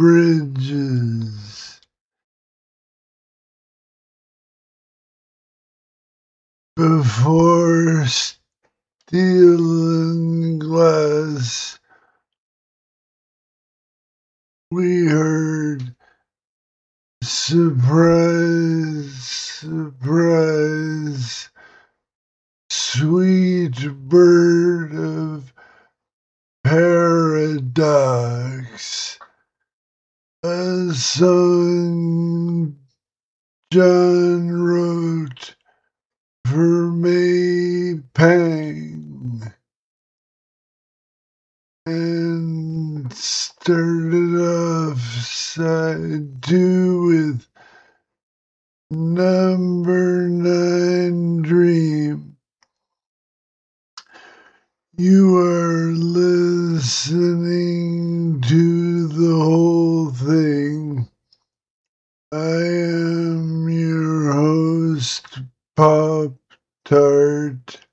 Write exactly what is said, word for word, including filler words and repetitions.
bridges. Before steel and glass, we heard surprise, surprise, sweet bird of paradox, a song John wrote for May Pang and started off side two with Number Nine Dream. You are listening to the whole thing. I am your host, Pop Tart.